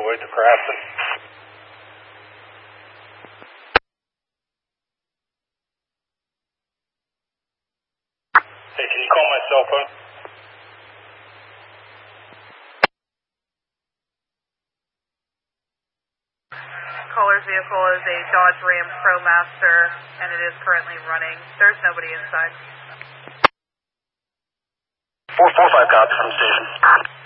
way to Crafton. Hey, can you call my cell phone? Caller's vehicle is a Dodge Ram ProMaster, and it is currently running. There's nobody inside. 445 copies from the station.